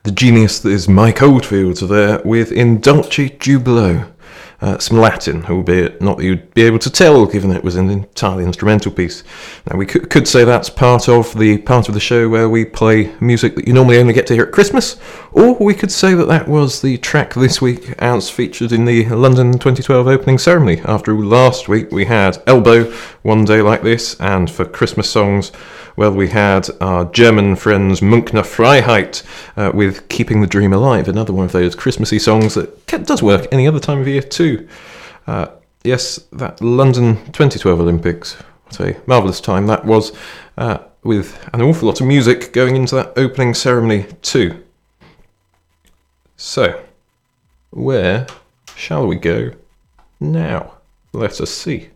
The genius that is Mike Oldfield there with In Dulce Jubilo. Some Latin, albeit not that you'd be able to tell, given it was an entirely instrumental piece. Now, we could say that's part of the show where we play music that you normally only get to hear at Christmas, or we could say that was the track this week as featured in the London 2012 opening ceremony. After all, last week we had Elbow, One Day Like This, and for Christmas songs, well, we had our German friends Munkner Freiheit with Keeping the Dream Alive, another one of those Christmassy songs that does work any other time of year too. Yes, that London 2012 Olympics, what a marvellous time that was, with an awful lot of music going into that opening ceremony too. So, where shall we go now? Let us see.